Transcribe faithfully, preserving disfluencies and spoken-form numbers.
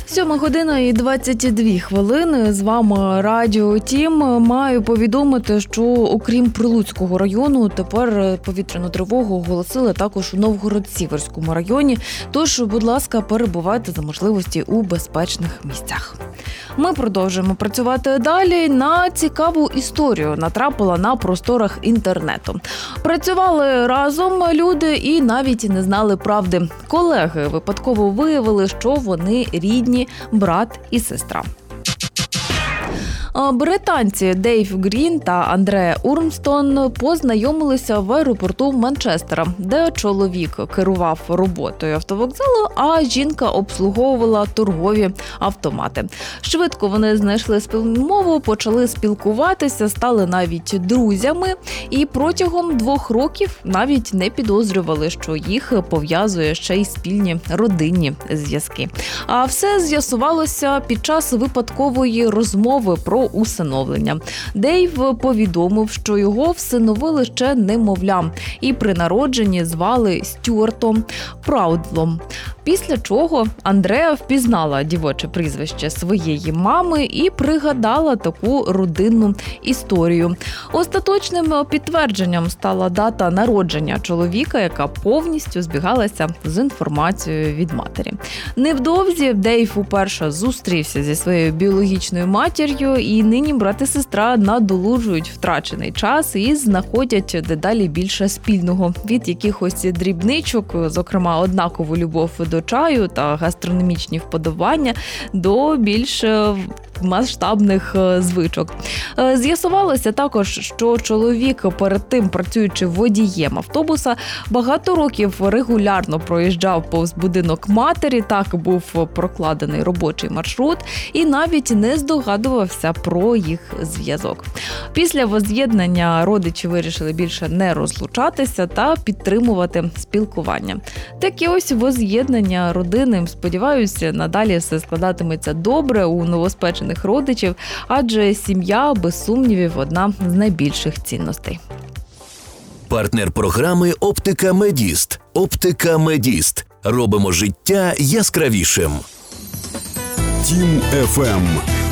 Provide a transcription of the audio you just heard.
Сьома година і двадцять дві хвилини. З вами Радіо Тім. Маю повідомити, що окрім Прилуцького району, тепер повітряну тривогу оголосили також у Новгород-Сіверському районі. Тож, будь ласка, перебувайте за можливості у безпечних місцях. Ми продовжуємо працювати далі. На цікаву історію натрапила на просторах інтернету. Працювали разом люди і навіть не знали правди. Колеги випадково виявили, що вони рідні брат і сестра. Британці Дейв Грін та Андреа Урмстон познайомилися в аеропорту Манчестера, де чоловік керував роботою автовокзалу, а жінка обслуговувала торгові автомати. Швидко вони знайшли спільну мову, почали спілкуватися, стали навіть друзями і протягом двох років навіть не підозрювали, що їх пов'язує ще й спільні родинні зв'язки. А все з'ясувалося під час випадкової розмови про усиновлення. Дейв повідомив, що його всиновили ще немовлям і при народженні звали Стюартом Праудлом. Після чого Андреа впізнала дівоче прізвище своєї мами і пригадала таку родинну історію. Остаточним підтвердженням стала дата народження чоловіка, яка повністю збігалася з інформацією від матері. Невдовзі Дейв уперше зустрівся зі своєю біологічною матір'ю, і нині брат і сестра надолужують втрачений час і знаходять дедалі більше спільного. Від якихось дрібничок, зокрема однакову любов до чаю та гастрономічні вподобання, до більш масштабних звичок. З'ясувалося також, що чоловік, перед тим працюючи водієм автобуса, багато років регулярно проїжджав повз будинок матері, так був прокладений робочий маршрут і навіть не здогадувався про їх зв'язок. Після воз'єднання родичі вирішили більше не розлучатися та підтримувати спілкування. Таке ось воз'єднання родини, сподіваюся, надалі все складатиметься добре у новоспечених родичів, адже сім'я, без сумнівів, одна з найбільших цінностей. Партнер програми «Оптика Медіст». «Оптика Медіст». Робимо життя яскравішим. Тім еф ем.